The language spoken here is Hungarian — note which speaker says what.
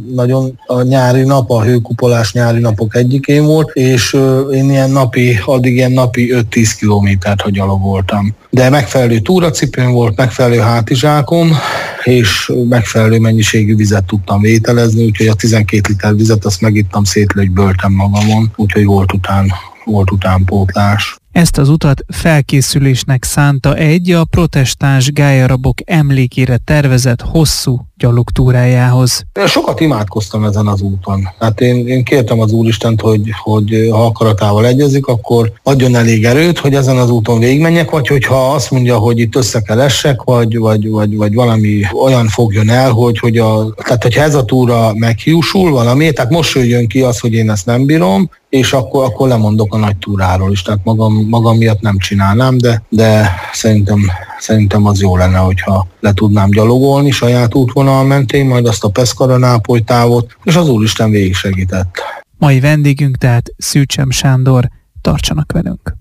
Speaker 1: nagyon a nyári nap, a hőkupolás nyári napok egyikén volt, és én addig ilyen napi 5-10 kilométert, ha gyalogoltam. De megfelelő túracipőm volt, megfelelő hátizsákom, és megfelelő mennyiségű vizet tudtam vételezni, úgyhogy a 12 liter vizet azt megittam, szétlögyböltem magamon, úgyhogy volt utánpótlás.
Speaker 2: Ezt az utat felkészülésnek szánta a protestáns gállyarabok emlékére tervezett hosszú gyalogtúrájához.
Speaker 1: Sokat imádkoztam ezen az úton. Hát én kértem az Úristent, hogy ha akaratával egyezik, akkor adjon elég erőt, hogy ezen az úton végigmenjek, vagy hogyha azt mondja, hogy itt össze kell essek, vagy valami olyan fogjon el, tehát hogyha ez a túra meghiúsul valami, tehát most jön ki az, hogy én ezt nem bírom, és akkor lemondok a nagy túráról is. Tehát magam miatt nem csinálnám, de szerintem az jó lenne, hogyha le tudnám gyalogolni saját útvonal mentén, majd azt a Peszkara-Nápoly távot, és az Úristen végig segített.
Speaker 2: Mai vendégünk tehát Szűcsem Sándor, tartsanak velünk!